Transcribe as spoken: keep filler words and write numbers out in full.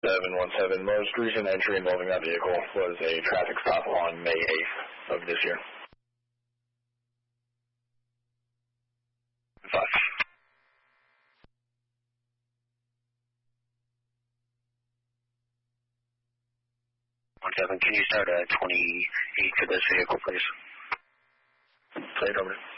seven one seven, most recent entry involving that vehicle was a traffic stop on May eighth of this year. Five. One seven, can you start at twenty-eight for this vehicle, please? Plate over.